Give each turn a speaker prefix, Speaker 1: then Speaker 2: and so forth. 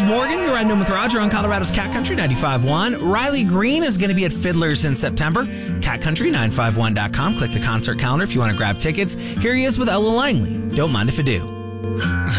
Speaker 1: Piers Morgan. You're riding in with Roger on Colorado's Cat Country 95.1. Riley Green is going to be at Fiddlers in September. CatCountry951.com. Click the concert calendar if you want to grab tickets. Here he is with Ella Langley. Don't mind if I do.